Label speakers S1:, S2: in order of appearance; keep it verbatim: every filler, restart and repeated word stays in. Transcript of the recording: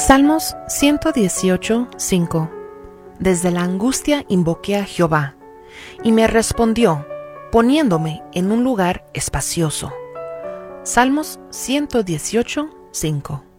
S1: Salmos ciento dieciocho, cinco. Desde la angustia invoqué a Jehová, y me respondió, poniéndome en un lugar espacioso. Salmos ciento dieciocho, cinco.